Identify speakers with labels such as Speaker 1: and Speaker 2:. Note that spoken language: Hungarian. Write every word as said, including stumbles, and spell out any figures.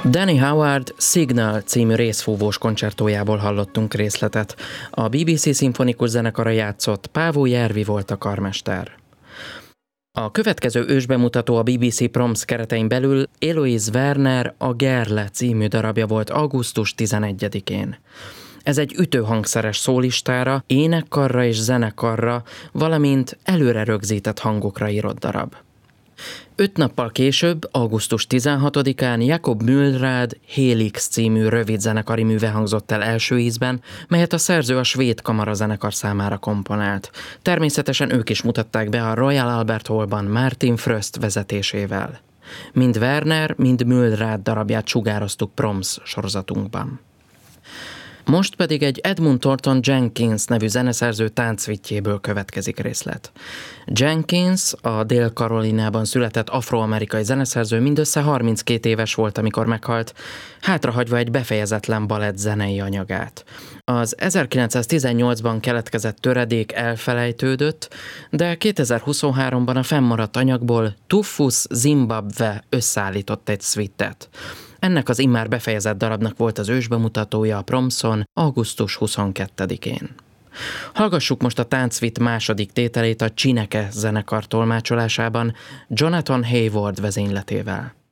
Speaker 1: Danny Howard Signal című részfúvós koncertójából hallottunk részletet. A bé bé cé szimfonikus zenekara játszott, Paavo Järvi volt a karmester. A következő ősbemutató a bé bé cé Proms keretein belül Eloise Werner a Gerle című darabja volt augusztus tizenegyedikén. Ez egy ütőhangszeres szólistára, énekkarra és zenekarra, valamint előre rögzített hangokra írott darab. Öt nappal később, augusztus tizenhatodikán Jakob Mülrád Helix című rövid zenekari műve hangzott el első ízben, melyet a szerző a svéd kamarazenekar számára komponált. Természetesen ők is mutatták be a Royal Albert Hallban Martin Fröst vezetésével. Mind Werner, mind Mülrád darabját sugároztuk Proms sorozatunkban. Most pedig egy Edmund Thornton Jenkins nevű zeneszerző táncvitjéből következik részlet. Jenkins, a Dél-Karolinában született afroamerikai zeneszerző mindössze harminckét éves volt, amikor meghalt, hátrahagyva egy befejezetlen balett zenei anyagát. Az ezerkilencszáztizennyolcban keletkezett töredék elfelejtődött, de kétezer-huszonháromban a fennmaradt anyagból Tufus Zimbabwe összeállított egy szvittet. Ennek az immár befejezett darabnak volt az ősbemutatója a Promson augusztus huszonkettedikén. Hallgassuk most a táncvitt második tételét a Csineke zenekar tolmácsolásában Jonathan Hayward vezényletével.